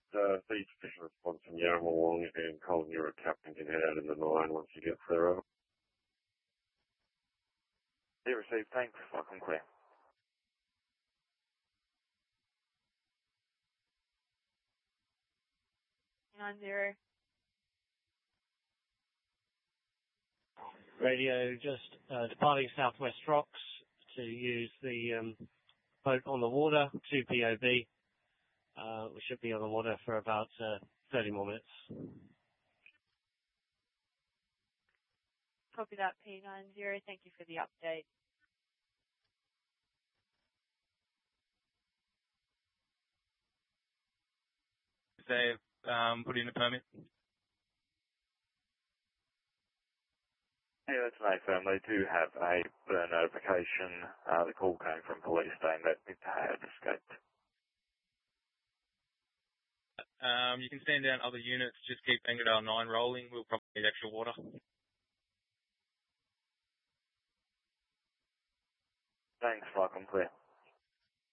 see sufficient response from Yarramalong, and Colin, you're a captain, can head out in the 9 once you get clear. Yeah, received. Thanks. Welcome, clear. P90. Radio, just departing Southwest Rocks to use the boat on the water to POV. We should be on the water for about 30 more minutes. Copy that, P90. Thank you for the update. They've put in a permit. Yeah, that's an firm. They do have a burn notification. The call came from police saying that it had escaped. You can stand down other units. Just keep Angerdale 9 rolling. We'll probably need extra water. Thanks, Welcome, clear.